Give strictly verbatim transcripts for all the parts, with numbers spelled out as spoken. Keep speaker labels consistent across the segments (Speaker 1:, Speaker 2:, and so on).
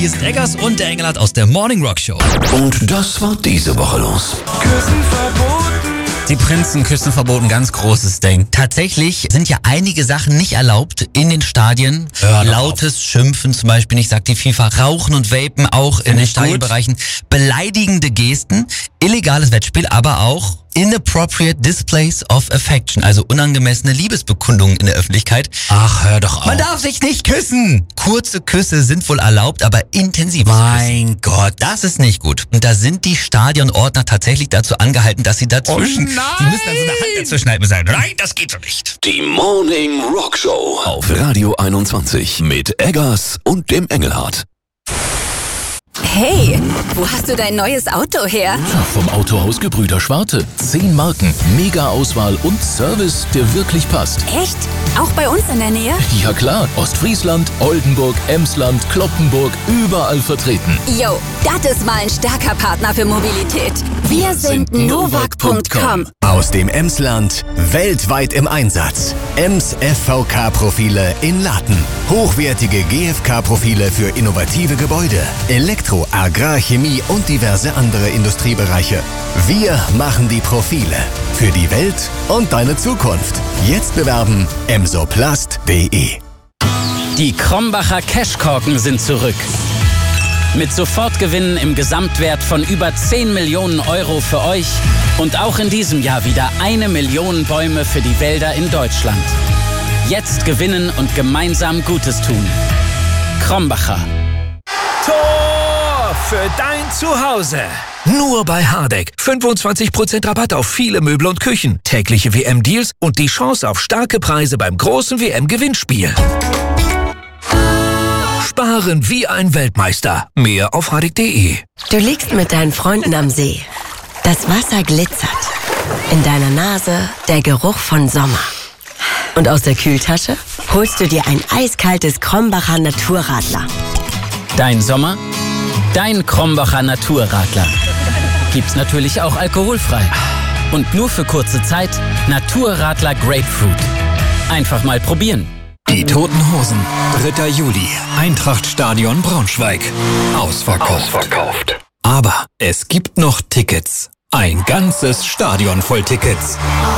Speaker 1: Hier ist Eggers und der Engelhardt aus der Morning Rock Show.
Speaker 2: Und das war diese Woche los.
Speaker 3: Küssen verboten.
Speaker 1: Die Prinzen küssen verboten, ganz großes Ding. Tatsächlich sind ja einige Sachen nicht erlaubt in den Stadien. Lautes Schimpfen zum Beispiel nicht, sagt die FIFA. Rauchen und Vapen auch in den Stadionbereichen. Beleidigende Gesten, illegales Wettspiel, aber auch inappropriate displays of affection, also unangemessene Liebesbekundungen in der Öffentlichkeit.
Speaker 4: Ach, hör doch auf.
Speaker 1: Man darf sich nicht küssen. Kurze Küsse sind wohl erlaubt, aber intensives
Speaker 4: Mein
Speaker 1: Küssen.
Speaker 4: Gott.
Speaker 1: Das ist nicht gut. Und da sind die Stadionordner tatsächlich dazu angehalten, dass sie dazwischen...
Speaker 4: Oh nein!
Speaker 1: Die müssen also eine Hand dazwischen halten und sagen, nein, das geht so nicht.
Speaker 2: Die Morning Rock Show auf Radio einundzwanzig mit Eggers und dem Engelhardt.
Speaker 5: Hey, wo hast du dein neues Auto her?
Speaker 6: Vom Autohaus Gebrüder Schwarte. Zehn Marken, Mega-Auswahl und Service, der wirklich passt.
Speaker 5: Echt? Auch bei uns in der Nähe?
Speaker 6: Ja klar, Ostfriesland, Oldenburg, Emsland, Kloppenburg, überall vertreten.
Speaker 5: Yo, das ist mal ein starker Partner für Mobilität. Wir sind Novak Punkt com.
Speaker 7: Aus dem Emsland, weltweit im Einsatz. Ems F V K-Profile in Laten. Hochwertige G F K-Profile für innovative Gebäude, Elektro, Agrar, Chemie und diverse andere Industriebereiche. Wir machen die Profile für die Welt und deine Zukunft. Jetzt bewerben emsoplast punkt de.
Speaker 8: Die Krombacher Cashkorken sind zurück. Mit Sofortgewinnen im Gesamtwert von über zehn Millionen Euro für euch und auch in diesem Jahr wieder eine Million Bäume für die Wälder in Deutschland. Jetzt gewinnen und gemeinsam Gutes tun. Krombacher.
Speaker 3: Tor für dein Zuhause.
Speaker 9: Nur bei Hardegg. fünfundzwanzig Prozent Rabatt auf viele Möbel und Küchen. Tägliche W M-Deals und die Chance auf starke Preise beim großen W M-Gewinnspiel. Sparen wie ein Weltmeister. Mehr auf hardegg punkt de.
Speaker 10: Du liegst mit deinen Freunden am See. Das Wasser glitzert. In deiner Nase der Geruch von Sommer. Und aus der Kühltasche holst du dir ein eiskaltes Krombacher Naturradler.
Speaker 8: Dein Sommer, dein Krombacher Naturradler. Gibt's natürlich auch alkoholfrei. Und nur für kurze Zeit Naturradler Grapefruit. Einfach mal probieren.
Speaker 11: Die Toten Hosen, dritter Juli, Eintrachtstadion Braunschweig. Ausverkauft. Ausverkauft. Aber es gibt noch Tickets. Ein ganzes Stadion voll Tickets.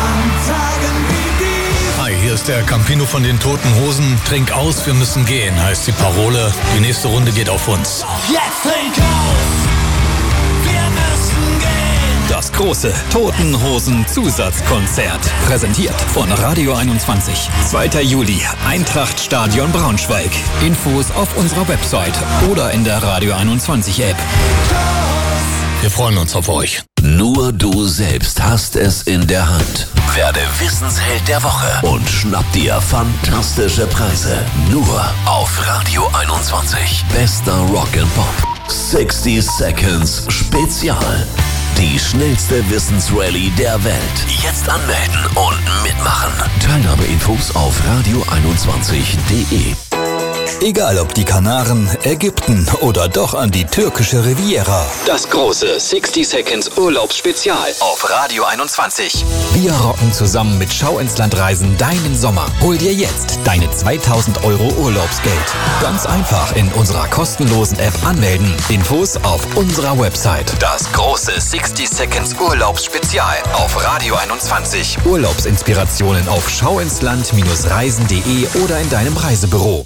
Speaker 12: Hi, hier ist der Campino von den Toten Hosen. Trink aus, wir müssen gehen, heißt die Parole. Die nächste Runde geht auf uns.
Speaker 3: Jetzt trink aus. Wir müssen gehen.
Speaker 11: Das große Toten Hosen Zusatzkonzert. Präsentiert von Radio einundzwanzig. zweiter Juli, Eintrachtstadion Braunschweig. Infos auf unserer Website oder in der Radio einundzwanzig App.
Speaker 12: Wir freuen uns auf euch.
Speaker 2: Nur du selbst hast es in der Hand. Werde Wissensheld der Woche und schnapp dir fantastische Preise. Nur auf Radio einundzwanzig. Bester Rock'n'Pop. sechzig Seconds Spezial. Die schnellste Wissensrallye der Welt. Jetzt anmelden und mitmachen. Teilnahmeinfos auf radio einundzwanzig punkt de.
Speaker 11: Egal ob die Kanaren, Ägypten oder doch an die türkische Riviera.
Speaker 13: Das große sechzig Seconds Urlaubsspezial auf Radio einundzwanzig.
Speaker 11: Wir rocken zusammen mit Schau ins Land Reisen deinen Sommer. Hol dir jetzt deine zweitausend Euro Urlaubsgeld. Ganz einfach in unserer kostenlosen App anmelden. Infos auf unserer Website.
Speaker 13: Das große sechzig Seconds Urlaubsspezial auf Radio einundzwanzig.
Speaker 11: Urlaubsinspirationen auf schauinsland reisen punkt de oder in deinem Reisebüro.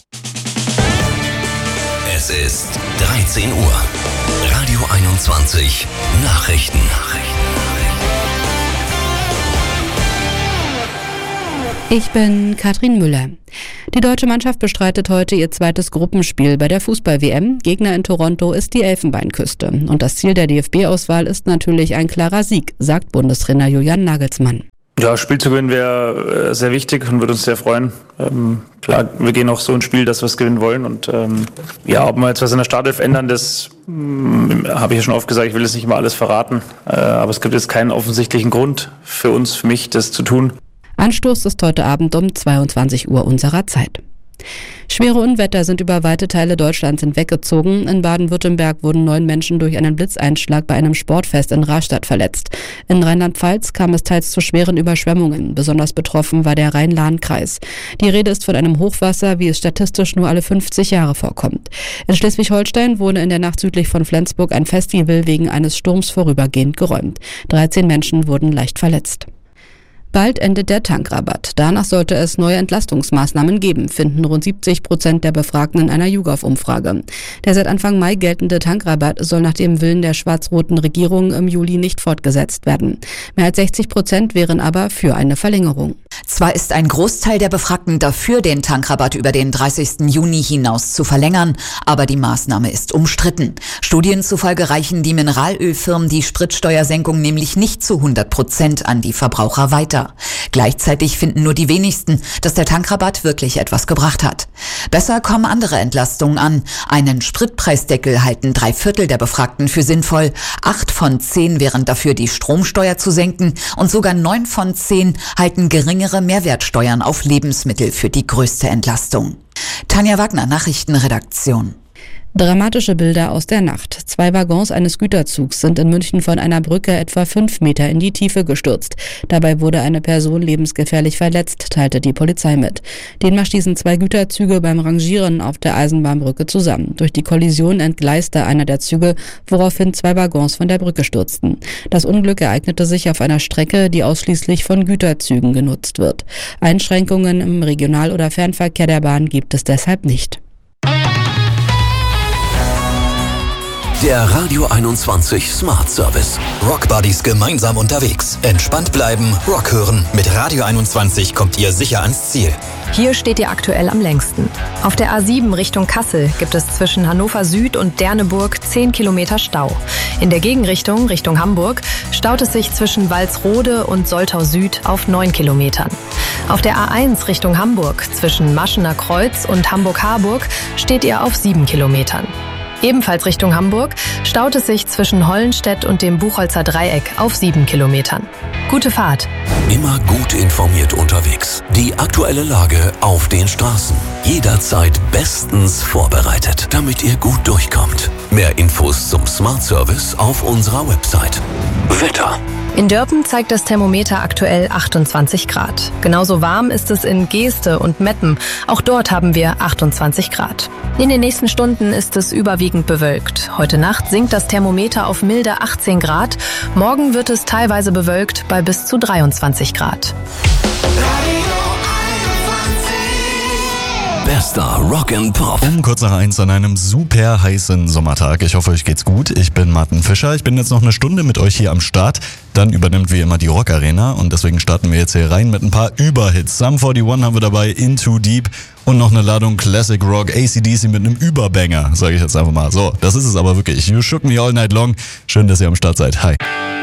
Speaker 2: Es ist dreizehn Uhr. Radio einundzwanzig. Nachrichten.
Speaker 14: Ich bin Katrin Müller. Die deutsche Mannschaft bestreitet heute ihr zweites Gruppenspiel bei der Fußball-W M. Gegner in Toronto ist die Elfenbeinküste. Und das Ziel der D F B-Auswahl ist natürlich ein klarer Sieg, sagt Bundestrainer Julian Nagelsmann.
Speaker 15: Ja, Spiel zu gewinnen wäre sehr wichtig und würde uns sehr freuen. Ähm, klar, wir gehen auch so ins Spiel, dass wir es gewinnen wollen. Und ähm, ja, ob wir jetzt was in der Startelf ändern, das ähm, habe ich ja schon oft gesagt, ich will jetzt nicht immer alles verraten. Äh, aber es gibt jetzt keinen offensichtlichen Grund für uns, für mich, das zu tun.
Speaker 14: Anstoß ist heute Abend um zweiundzwanzig Uhr unserer Zeit. Schwere Unwetter sind über weite Teile Deutschlands hinweggezogen. In Baden-Württemberg wurden neun Menschen durch einen Blitzeinschlag bei einem Sportfest in Rastatt verletzt. In Rheinland-Pfalz kam es teils zu schweren Überschwemmungen. Besonders betroffen war der Rhein-Lahn-Kreis. Die Rede ist von einem Hochwasser, wie es statistisch nur alle fünfzig Jahre vorkommt. In Schleswig-Holstein wurde in der Nacht südlich von Flensburg ein Festival wegen eines Sturms vorübergehend geräumt. dreizehn Menschen wurden leicht verletzt. Bald endet der Tankrabatt. Danach sollte es neue Entlastungsmaßnahmen geben, finden rund siebzig Prozent der Befragten in einer YouGov-Umfrage. Der seit Anfang Mai geltende Tankrabatt soll nach dem Willen der schwarz-roten Regierung im Juli nicht fortgesetzt werden. Mehr als sechzig Prozent wären aber für eine Verlängerung.
Speaker 4: Zwar ist ein Großteil der Befragten dafür, den Tankrabatt über den dreißigsten Juni hinaus zu verlängern, aber die Maßnahme ist umstritten. Studien zufolge reichen die Mineralölfirmen die Spritsteuersenkung nämlich nicht zu hundert Prozent an die Verbraucher weiter. Gleichzeitig finden nur die wenigsten, dass der Tankrabatt wirklich etwas gebracht hat. Besser kommen andere Entlastungen an. Einen Spritpreisdeckel halten drei Viertel der Befragten für sinnvoll. Acht von zehn wären dafür, die Stromsteuer zu senken. Und sogar neun von zehn halten geringere Mehrwertsteuern auf Lebensmittel für die größte Entlastung. Tanja Wagner, Nachrichtenredaktion.
Speaker 14: Dramatische Bilder aus der Nacht. Zwei Waggons eines Güterzugs sind in München von einer Brücke etwa fünf Meter in die Tiefe gestürzt. Dabei wurde eine Person lebensgefährlich verletzt, teilte die Polizei mit. Demnach stießen zwei Güterzüge beim Rangieren auf der Eisenbahnbrücke zusammen. Durch die Kollision entgleiste einer der Züge, woraufhin zwei Waggons von der Brücke stürzten. Das Unglück ereignete sich auf einer Strecke, die ausschließlich von Güterzügen genutzt wird. Einschränkungen im Regional- oder Fernverkehr der Bahn gibt es deshalb nicht.
Speaker 2: Der Radio einundzwanzig Smart Service.
Speaker 11: Rockbuddies gemeinsam unterwegs. Entspannt bleiben, Rock hören. Mit Radio einundzwanzig kommt ihr sicher ans Ziel.
Speaker 16: Hier steht ihr aktuell am längsten. Auf der A sieben Richtung Kassel gibt es zwischen Hannover Süd und Derneburg zehn Kilometer Stau. In der Gegenrichtung, Richtung Hamburg, staut es sich zwischen Walsrode und Soltau Süd auf neun Kilometern. Auf der A eins Richtung Hamburg, zwischen Maschener Kreuz und Hamburg-Harburg, steht ihr auf sieben Kilometern. Ebenfalls Richtung Hamburg staut es sich zwischen Hollenstedt und dem Buchholzer Dreieck auf sieben Kilometern. Gute Fahrt.
Speaker 2: Immer gut informiert unterwegs. Die aktuelle Lage auf den Straßen. Jederzeit bestens vorbereitet, damit ihr gut durchkommt. Mehr Infos zum Smart Service auf unserer Website. Wetter.
Speaker 16: In Dörpen zeigt das Thermometer aktuell achtundzwanzig Grad. Genauso warm ist es in Geeste und Meppen. Auch dort haben wir achtundzwanzig Grad. In den nächsten Stunden ist es überwiegend bewölkt. Heute Nacht sinkt das Thermometer auf milde achtzehn Grad. Morgen wird es teilweise bewölkt bei bis zu dreiundzwanzig Grad.
Speaker 2: Bester Rock and Pop.
Speaker 17: Um kurz nach eins an einem super heißen Sommertag. Ich hoffe, euch geht's gut. Ich bin Martin Fischer. Ich bin jetzt noch eine Stunde mit euch hier am Start. Dann übernimmt wie immer die Rock Arena und deswegen starten wir jetzt hier rein mit ein paar Überhits. Sum einundvierzig haben wir dabei, In Too Deep und noch eine Ladung Classic Rock, A C D C mit einem Überbanger, sage ich jetzt einfach mal. So, das ist es aber wirklich. You Shook Me All Night Long. Schön, dass ihr am Start seid. Hi.